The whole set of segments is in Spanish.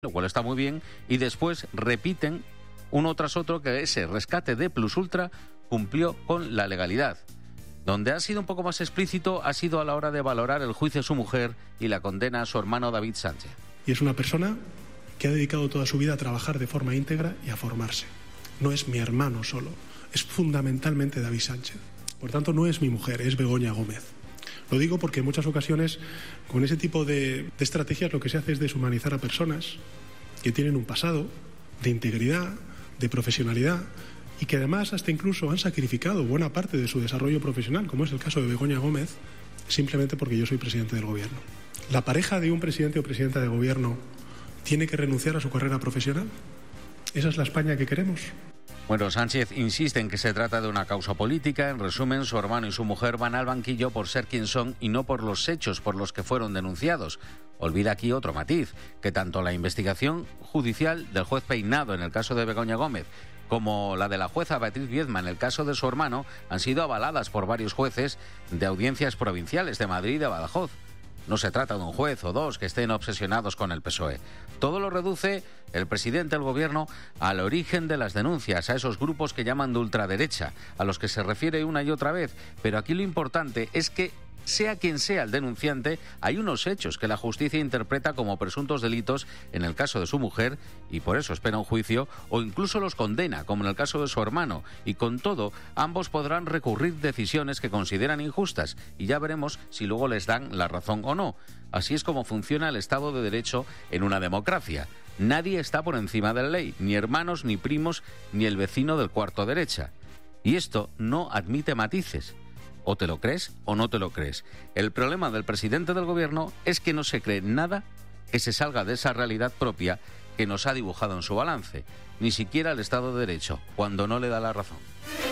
lo cual está muy bien, y después repiten uno tras otro que ese rescate de Plus Ultra cumplió con la legalidad. Donde ha sido un poco más explícito ha sido a la hora de valorar el juicio a su mujer y la condena a su hermano David Sánchez. Y es una persona que ha dedicado toda su vida a trabajar de forma íntegra y a formarse. No es mi hermano solo, es fundamentalmente David Sánchez. Por tanto, no es mi mujer, es Begoña Gómez. Lo digo porque en muchas ocasiones con ese tipo de estrategias lo que se hace es deshumanizar a personas que tienen un pasado de integridad, de profesionalidad y que además hasta incluso han sacrificado buena parte de su desarrollo profesional, como es el caso de Begoña Gómez, simplemente porque yo soy presidente del gobierno. ¿La pareja de un presidente o presidenta de gobierno tiene que renunciar a su carrera profesional? ¿Esa es la España que queremos? Bueno, Sánchez insiste en que se trata de una causa política. En resumen, su hermano y su mujer van al banquillo por ser quien son y no por los hechos por los que fueron denunciados. Olvida aquí otro matiz, que tanto la investigación judicial del juez Peinado en el caso de Begoña Gómez como la de la jueza Beatriz Viedma en el caso de su hermano han sido avaladas por varios jueces de audiencias provinciales de Madrid y de Badajoz. No se trata de un juez o dos que estén obsesionados con el PSOE. Todo lo reduce el presidente del gobierno al origen de las denuncias, a esos grupos que llaman de ultraderecha, a los que se refiere una y otra vez. Pero aquí lo importante es que, sea quien sea el denunciante, hay unos hechos que la justicia interpreta como presuntos delitos en el caso de su mujer y por eso espera un juicio o incluso los condena, como en el caso de su hermano. Y con todo, ambos podrán recurrir decisiones que consideran injustas y ya veremos si luego les dan la razón o no. Así es como funciona el Estado de Derecho en una democracia. Nadie está por encima de la ley, ni hermanos, ni primos, ni el vecino del cuarto derecha. Y esto no admite matices. O te lo crees o no te lo crees. El problema del presidente del gobierno es que no se cree nada que se salga de esa realidad propia que nos ha dibujado en su balance. Ni siquiera el Estado de Derecho, cuando no le da la razón.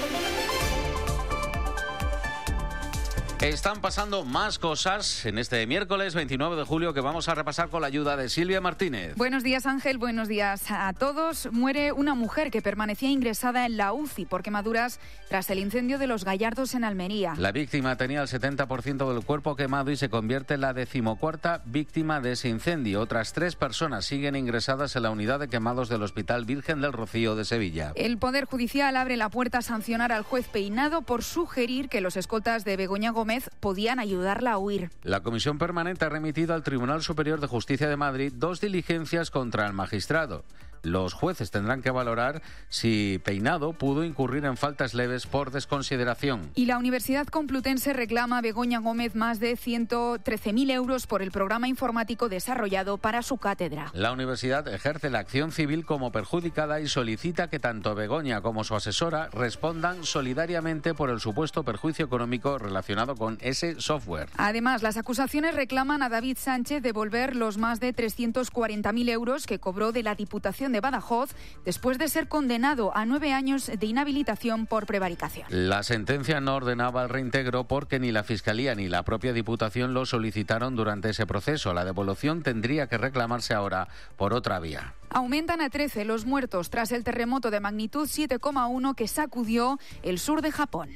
Están pasando más cosas en este miércoles 29 de julio que vamos a repasar con la ayuda de Silvia Martínez. Buenos días, Ángel. Buenos días a todos. Muere una mujer que permanecía ingresada en la UCI por quemaduras tras el incendio de Los Gallardos en Almería. La víctima tenía el 70% del cuerpo quemado y se convierte en la 14ª víctima de ese incendio. Otras 3 personas siguen ingresadas en la unidad de quemados del Hospital Virgen del Rocío de Sevilla. El Poder Judicial abre la puerta a sancionar al juez Peinado por sugerir que los escoltas de Begoña Gómez podían ayudarla a huir. La Comisión Permanente ha remitido al Tribunal Superior de Justicia de Madrid 2 diligencias contra el magistrado. Los jueces tendrán que valorar si Peinado pudo incurrir en faltas leves por desconsideración. Y la Universidad Complutense reclama a Begoña Gómez más de 113.000 euros por el programa informático desarrollado para su cátedra. La universidad ejerce la acción civil como perjudicada y solicita que tanto Begoña como su asesora respondan solidariamente por el supuesto perjuicio económico relacionado con ese software. Además, las acusaciones reclaman a David Sánchez devolver los más de 340.000 euros que cobró de la Diputación de Badajoz después de ser condenado a 9 años de inhabilitación por prevaricación. La sentencia no ordenaba el reintegro porque ni la Fiscalía ni la propia Diputación lo solicitaron durante ese proceso. La devolución tendría que reclamarse ahora por otra vía. Aumentan a 13 los muertos tras el terremoto de magnitud 7,1 que sacudió el sur de Japón.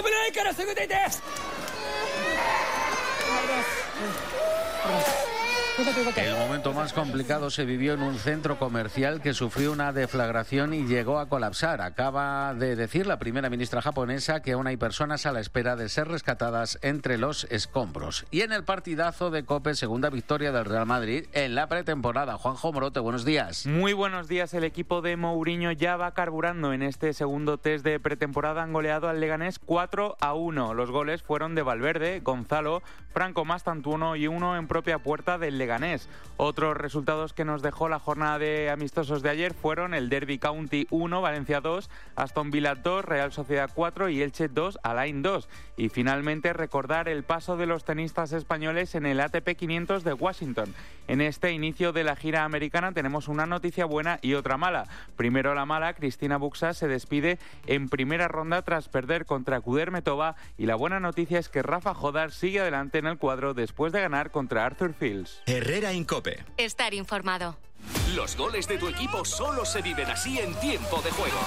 El momento más complicado se vivió en un centro comercial que sufrió una deflagración y llegó a colapsar. Acaba de decir la primera ministra japonesa que aún hay personas a la espera de ser rescatadas entre los escombros. Y en el partidazo de COPE, segunda victoria del Real Madrid en la pretemporada. Juanjo Morote, buenos días. Muy buenos días. El equipo de Mourinho ya va carburando en este segundo test de pretemporada. Han goleado al Leganés 4-1. Los goles fueron de Valverde, Gonzalo, Franco Mastantuono y uno en propia puerta del Leganés. Otros resultados que nos dejó la jornada de amistosos de ayer fueron el Derby County 1, Valencia 2, Aston Villa 2, Real Sociedad 4 y Elche 2, Alain 2. Y finalmente recordar el paso de los tenistas españoles en el ATP 500 de Washington. En este inicio de la gira americana tenemos una noticia buena y otra mala. Primero la mala, Cristina Buxa se despide en primera ronda tras perder contra Kudermetova y la buena noticia es que Rafa Jodar sigue adelante en el cuadro después de ganar contra Arthur Fields. Herrera Incope. Estar informado. Los goles de tu equipo solo se viven así en tiempo de juego.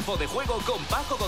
Tiempo de Juego con Paco González.